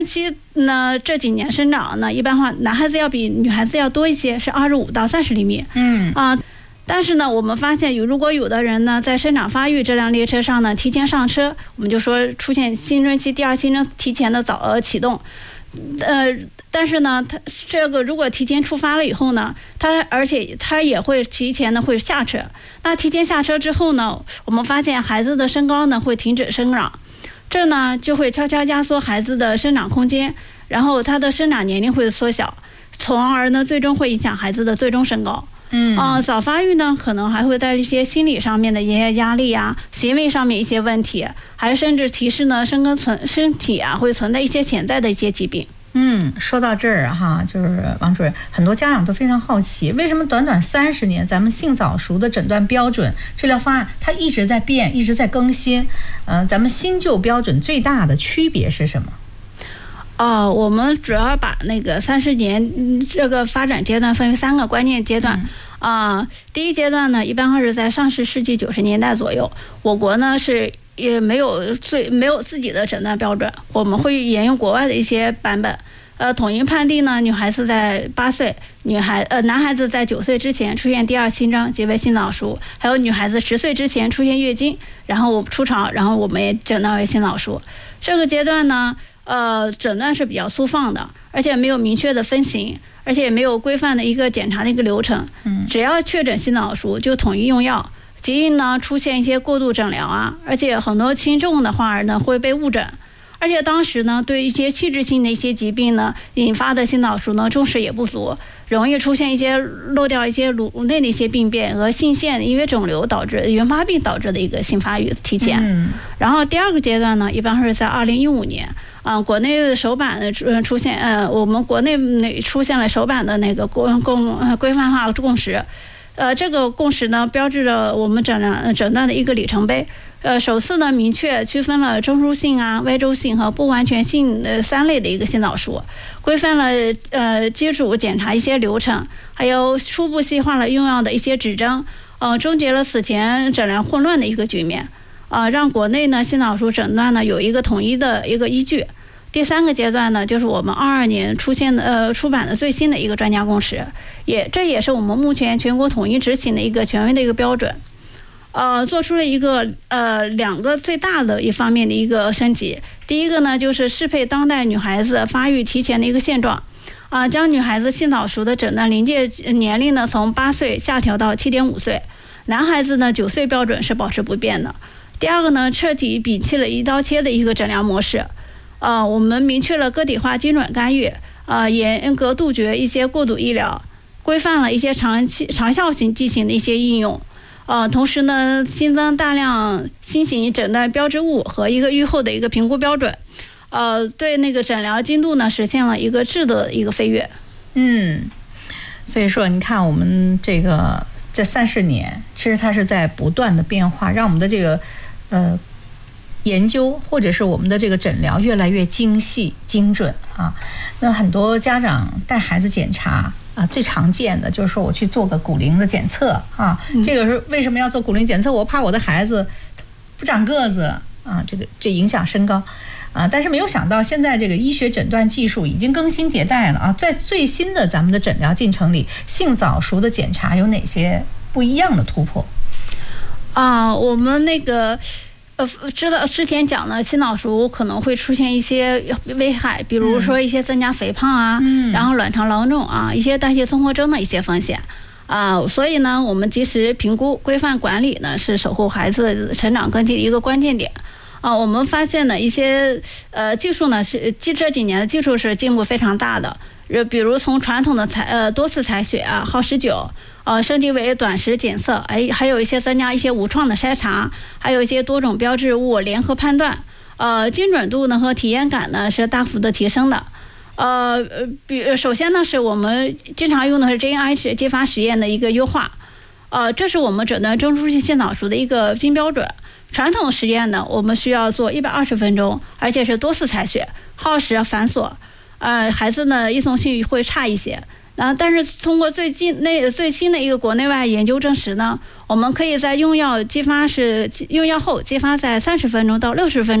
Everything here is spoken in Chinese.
期呢这几年生长呢，一般话男孩子要比女孩子要多一些，是25到30厘米。但是呢，我们发现如果有的人呢在生长发育这辆列车上呢提前上车，我们就说出现青春期第二青春提前的早启动。但是呢，他这个如果提前出发了以后呢，而且他也会提前的会下车。那提前下车之后呢，我们发现孩子的身高呢会停止生长，这呢就会悄悄压缩孩子的生长空间，然后他的生长年龄会缩小，从而呢最终会影响孩子的最终身高。早发育呢，可能还会在一些心理上面的一些压力啊，行为上面一些问题，还甚至提示呢身体啊会存在一些潜在的一些疾病。 说到这儿哈，就是王主任，很多家长都非常好奇，为什么短短30年，咱们性早熟的诊断标准、治疗方案它一直在变，一直在更新？咱们新旧标准最大的区别是什么？ 我们主要把那个30年这个发展阶段分为3个关键阶段。第一阶段呢，一般是在上世纪90年代左右，我国呢是也没有自己的诊断标准，我们会沿用国外的一些版本。统一判定呢，女孩子在8岁，男孩子在9岁之前出现第2性征即为性早熟，还有女孩子10岁之前出现月经，然后初潮，然后我们也诊断为性早熟。这个阶段呢，诊断是比较粗放的，而且没有明确的分型，而且也没有规范的一个检查的一个流程。只要确诊性早熟就统一用药，极易呢出现一些过度诊疗啊，而且很多轻重的话呢会被误诊。而且当时呢，对一些器质性的一些疾病呢引发的性早熟呢重视也不足，容易出现一些漏掉一些颅内的一些病变和性腺因为肿瘤导致原发病导致的一个性发育提前。然后第2个阶段呢，一般是在2015年。国内首版的出现，我们国内出现了首版的那个规范化共识。这个共识呢，标志着我们诊断的一个里程碑。首次呢明确区分了中枢性啊、外周性和不完全性3类的一个性早熟，规范了基础检查一些流程，还有初步细化了用药的一些指征，终结了此前诊疗混乱的一个局面，让国内呢性早熟诊断呢有一个统一的一个依据。第3个阶段呢，就是我们22年出版的最新的一个专家共识，这也是我们目前全国统一执行的一个权威的一个标准。做出了一个2个最大的一方面的一个升级。第一个呢，就是适配当代女孩子发育提前的一个现状，将女孩子性早熟的诊断临界年龄呢从8岁下调到7.5岁，男孩子呢9岁标准是保持不变的。第2个呢，彻底摒弃了一刀切的一个诊疗模式，我们明确了个体化精准干预，严格杜绝一些过度医疗，规范了一些长效型剂型的一些应用。同时呢，新增大量新型诊断标志物和一个预后的一个评估标准，对那个诊疗精度呢实现了一个质的一个飞跃。 所以说你看我们这30年，其实它是在不断的变化，让我们的这个研究或者是我们的这个诊疗越来越精细精准啊。那很多家长带孩子检查最常见的就是说我去做个骨龄的检测啊，这个是为什么要做骨龄检测？我怕我的孩子不长个子啊，这影响身高啊。但是没有想到现在这个医学诊断技术已经更新迭代了啊，在最新的咱们的诊疗进程里，性早熟的检查有哪些不一样的突破？ 我们那个知道之前讲了性早熟可能会出现一些危害，比如说一些增加肥胖啊，然后卵巢囊肿啊，一些代谢综合征的一些风险所以呢，我们及时评估、规范管理呢，是守护孩子成长根基的一个关键点我们发现呢，一些技术呢这几年的技术是进步非常大的，比如从传统的多次采血耗时久。升级为短时检测，还有一些增加一些无创的筛查，还有一些多种标志物联合判断，精准度呢和体验感呢是大幅的提升的。首先呢是我们经常用的是 GNIH 激发实验的一个优化，这是我们诊断中枢性性早熟的一个新标准。传统实验呢，我们需要做120分钟，而且是多次采血，耗时繁琐，孩子呢依从性会差一些。但是通过最新的一个国内外研究证实呢，我们可以在用药后激发在30分钟到60分钟。